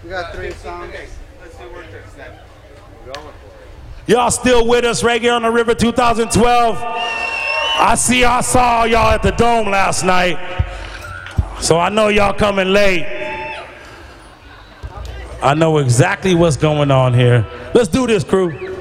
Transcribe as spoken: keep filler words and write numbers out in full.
We got three songs. Let's do work tricks then. We're going for it. Y'all still with us, Reggae on the River two thousand twelve. I see I saw y'all at the Dome last night, so I know y'all coming late. I know exactly what's going on here. Let's do this, crew.